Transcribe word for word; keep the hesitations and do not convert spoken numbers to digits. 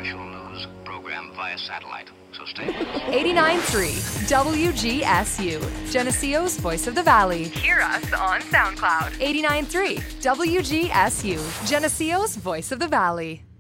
commercial news program via satellite. So stay with us. eighty-nine point three W G S U, Geneseo's Voice of the Valley. Hear us on SoundCloud. eighty-nine point three W G S U, Geneseo's Voice of the Valley.